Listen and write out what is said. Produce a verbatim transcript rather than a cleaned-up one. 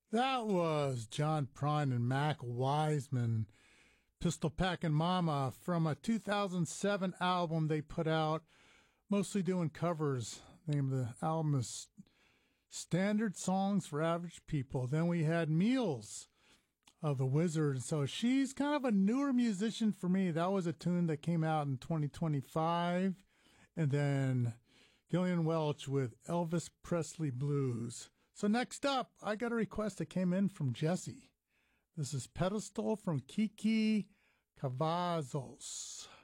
That was John Prine and Mac Wiseman, Pistol Packin' Mama, from a two thousand seven album they put out, mostly doing covers. The name of the album is Standard Songs for Average People. Then we had Meals of the Wizard. So she's kind of a newer musician for me. That was a tune that came out in twenty twenty-five. And then Gillian Welch with Elvis Presley Blues. So next up, I got a request that came in from Jesse. This is Pedestal from Kiki Cavazos.